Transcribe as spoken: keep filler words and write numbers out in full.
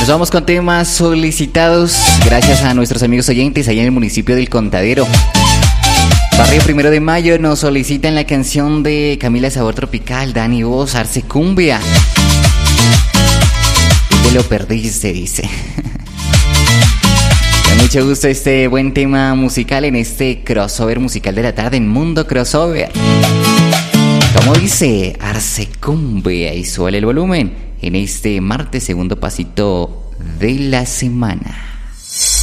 Nos vamos con temas solicitados gracias a nuestros amigos oyentes allá en el municipio del Contadero. Barrio Primero de Mayo nos solicitan la canción de Camila Sabor Tropical, Dani Voz, Arce Cumbia. Te lo perdiste, dice. Con mucho gusto este buen tema musical en este crossover musical de la tarde en Mundo Crossover. Como dice Arce Cumbia, y suele el volumen en este martes, segundo pasito de la semana.